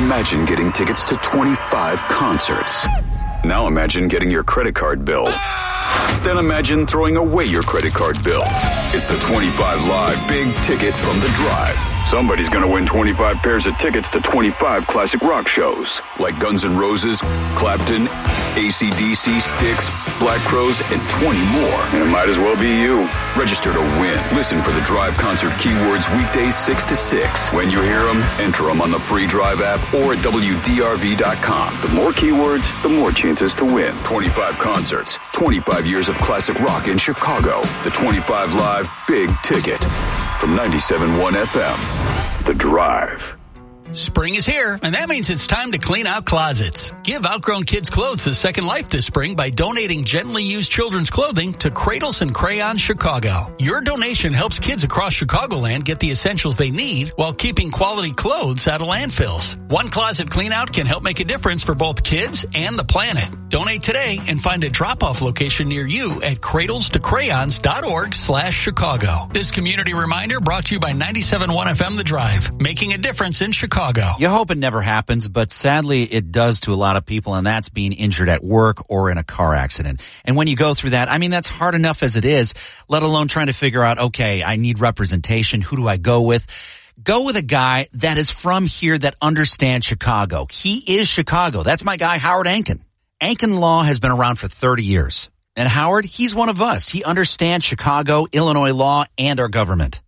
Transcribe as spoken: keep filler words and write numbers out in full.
Imagine getting tickets to twenty-five concerts. Now imagine getting your credit card bill. Then imagine throwing away your credit card bill. It's the twenty-five Live Big Ticket from The Drive. Somebody's going to win twenty-five pairs of tickets to twenty-five classic rock shows. Like Guns N' Roses, Clapton, A C D C, Styx, Black Crowes, and twenty more. And it might as well be you. Register to win. Listen for the Drive concert keywords weekdays six to six. When you hear them, enter them on the free Drive app or at W D R V dot com. The more keywords, the more chances to win. twenty-five concerts, twenty-five years of classic rock in Chicago. The twenty-five Live Big Ticket from ninety-seven point one F M. The Drive. Spring is here, and that means it's time to clean out closets. Give outgrown kids' clothes a second life this spring by donating gently used children's clothing to Cradles and Crayons Chicago. Your donation helps kids across Chicagoland get the essentials they need while keeping quality clothes out of landfills. One closet clean-out can help make a difference for both kids and the planet. Donate today and find a drop-off location near you at cradles to crayons dot org slash Chicago. This community reminder brought to you by ninety-seven point one F M The Drive, making a difference in Chicago. You hope it never happens, but sadly it does to a lot of people, and that's being injured at work or in a car accident. And when you go through that, I mean, that's hard enough as it is, let alone trying to figure out, okay, I need representation. Who do I go with? Go with a guy that is from here that understands Chicago. He is Chicago. That's my guy, Howard Ankin. Ankin Law has been around for thirty years. And Howard, he's one of us. He understands Chicago, Illinois law, and our government.